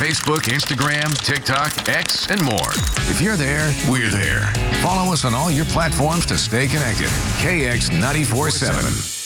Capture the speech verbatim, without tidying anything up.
Facebook, Instagram, TikTok, X, and more. If you're there, we're there. Follow us on all your platforms to stay connected. K X nine four seven.